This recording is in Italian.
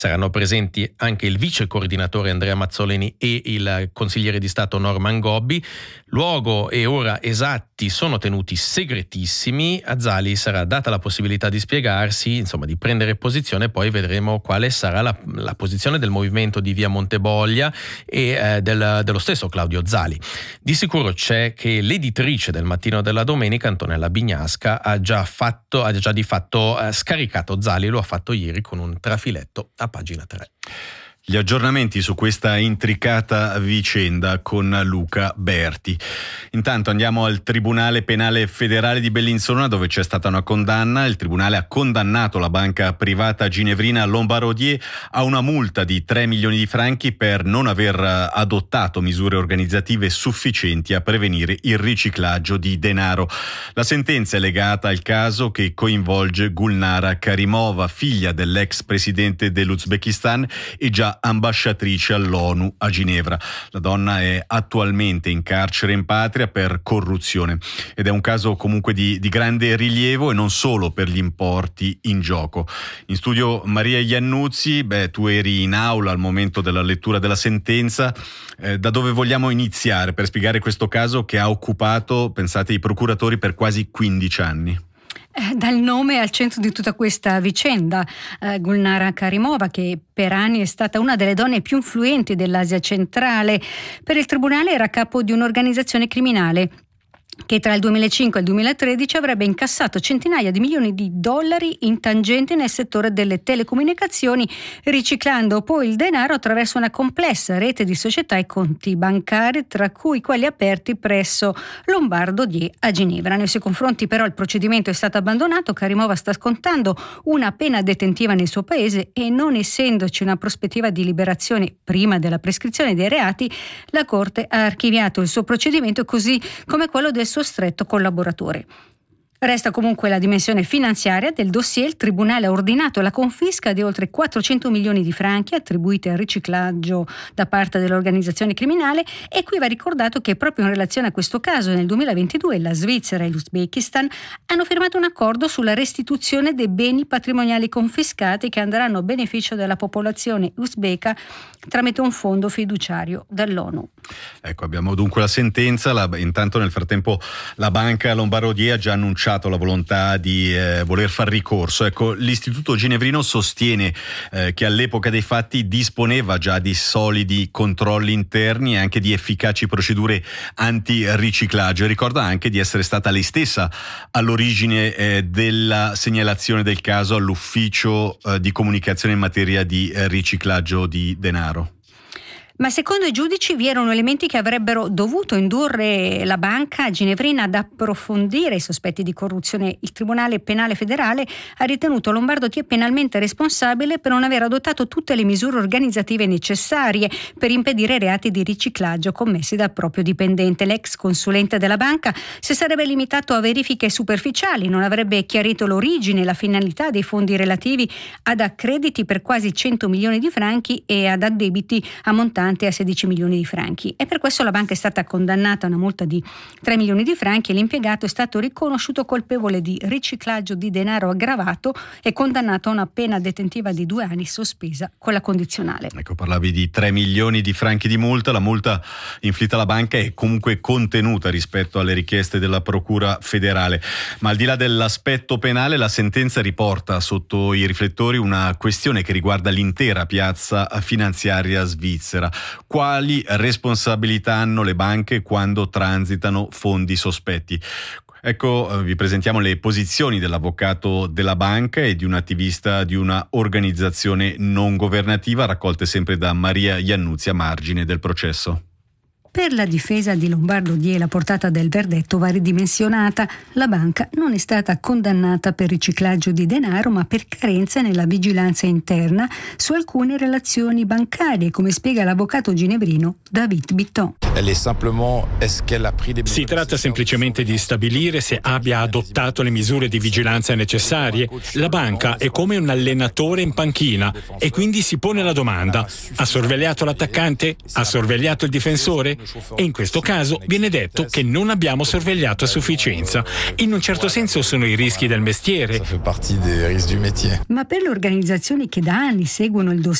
Saranno presenti anche il vice coordinatore Andrea Mazzoleni e il consigliere di Stato Norman Gobbi. Luogo e ora esatti sono tenuti segretissimi. A Zali sarà data la possibilità di spiegarsi, insomma di prendere posizione, poi vedremo quale sarà la posizione del movimento di Via Monteboglia e dello stesso Claudio Zali. Di sicuro c'è che l'editrice del Mattino della Domenica, Antonella Bignasca, ha già di fatto scaricato Zali, lo ha fatto ieri con un trafiletto a pagina 3. Gli aggiornamenti su questa intricata vicenda con Luca Berti. Intanto andiamo al Tribunale Penale Federale di Bellinzona, dove c'è stata una condanna. Il Tribunale ha condannato la banca privata ginevrina Lombardier a una multa di 3 milioni di franchi per non aver adottato misure organizzative sufficienti a prevenire il riciclaggio di denaro. La sentenza è legata al caso che coinvolge Gulnara Karimova, figlia dell'ex presidente dell'Uzbekistan e già ambasciatrice all'ONU a Ginevra. La donna è attualmente in carcere in patria per corruzione ed è un caso comunque di grande rilievo, e non solo per gli importi in gioco. In studio Maria Iannuzzi, tu eri in aula al momento della lettura della sentenza. Da dove vogliamo iniziare per spiegare questo caso che ha occupato, pensate, i procuratori per quasi 15 anni? Dal nome al centro di tutta questa vicenda, Gulnara Karimova, che per anni è stata una delle donne più influenti dell'Asia centrale. Per il tribunale era capo di un'organizzazione criminale che tra il 2005 e il 2013 avrebbe incassato centinaia di milioni di dollari in tangenti nel settore delle telecomunicazioni, riciclando poi il denaro attraverso una complessa rete di società e conti bancari, tra cui quelli aperti presso Lombardier a Ginevra. Nei suoi confronti però il procedimento è stato abbandonato. Karimova sta scontando una pena detentiva nel suo paese e, non essendoci una prospettiva di liberazione prima della prescrizione dei reati, la Corte ha archiviato il suo procedimento, così come quello del suo stretto collaboratore. Resta comunque la dimensione finanziaria del dossier. Il Tribunale ha ordinato la confisca di oltre 400 milioni di franchi attribuiti al riciclaggio da parte dell'organizzazione criminale, e qui va ricordato che proprio in relazione a questo caso nel 2022 la Svizzera e l'Uzbekistan hanno firmato un accordo sulla restituzione dei beni patrimoniali confiscati, che andranno a beneficio della popolazione uzbeka tramite un fondo fiduciario dell'ONU. Ecco, abbiamo dunque la sentenza. Intanto nel frattempo la banca Lombardier ha già annunciato la volontà di voler far ricorso. Ecco, l'Istituto Ginevrino sostiene che all'epoca dei fatti disponeva già di solidi controlli interni e anche di efficaci procedure antiriciclaggio, e ricorda anche di essere stata lei stessa all'origine della segnalazione del caso all'ufficio di comunicazione in materia di riciclaggio di denaro. Ma secondo i giudici vi erano elementi che avrebbero dovuto indurre la banca ginevrina ad approfondire i sospetti di corruzione. Il Tribunale Penale Federale ha ritenuto Lombardier penalmente responsabile per non aver adottato tutte le misure organizzative necessarie per impedire reati di riciclaggio commessi dal proprio dipendente. L'ex consulente della banca si sarebbe limitato a verifiche superficiali, non avrebbe chiarito l'origine e la finalità dei fondi relativi ad accrediti per quasi 100 milioni di franchi e ad addebiti ammontanti a 16 milioni di franchi, e per questo la banca è stata condannata a una multa di 3 milioni di franchi e l'impiegato è stato riconosciuto colpevole di riciclaggio di denaro aggravato e condannato a una pena detentiva di 2 anni sospesa con la condizionale. Ecco, parlavi di 3 milioni di franchi di multa. La multa inflitta alla banca è comunque contenuta rispetto alle richieste della Procura federale, ma al di là dell'aspetto penale la sentenza riporta sotto i riflettori una questione che riguarda l'intera piazza finanziaria svizzera. Quali responsabilità hanno le banche quando transitano fondi sospetti? Ecco, vi presentiamo le posizioni dell'avvocato della banca e di un attivista di una organizzazione non governativa, raccolte sempre da Maria Iannuzzi a margine del processo. Per la difesa di Lombardier la portata del verdetto va ridimensionata. La banca non è stata condannata per riciclaggio di denaro, ma per carenze nella vigilanza interna su alcune relazioni bancarie, come spiega l'avvocato ginevrino David Bitton. Si tratta semplicemente di stabilire se abbia adottato le misure di vigilanza necessarie. La banca è come un allenatore in panchina e quindi si pone la domanda: ha sorvegliato l'attaccante? Ha sorvegliato il difensore? E in questo caso viene detto che non abbiamo sorvegliato a sufficienza. In un certo senso sono i rischi del mestiere. Ma per le organizzazioni che da anni seguono il dossier